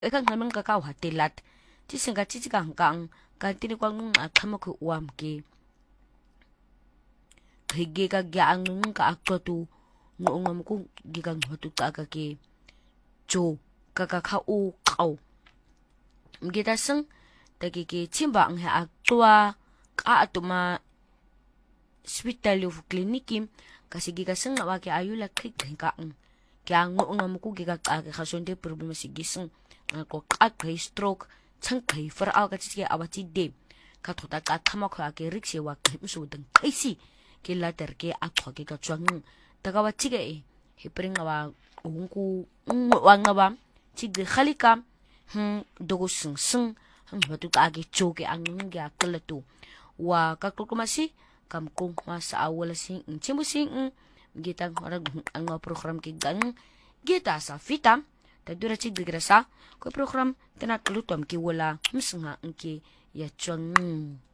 Eka ngamen ka hatilat. Tisinga titikang kang kantini kwang akama ku uam ke. Hige ka gyang ka aktotu ngongam ku gigang hotu ka ke. Jo kakakau kau. Mgita seng dagi ke timba ang ha aktua ka atuma hospital of klinikim kasi giga seng na waki ayula krik kaang. Kaya ngongam ku giga ka kasonde problema sigiseng ko ka stroke chang kai for al ka chi awati de ka thota ka thama kha ke rikse wa kai su dang kai si ke la ter ke a kho ke ka chwang daga wa chi ge he pring wa ungku wa nga ba chi ge khalika dogo sung sung ba tu ka ge cho ke ang ng ya kala tu wa ka ko ma si kam ko ma sa awala sing chimu sing gita ngara ang program ke gang gita sa fita ta dura chi digrasa ko program tena klutom ki wala msinga nke ya chang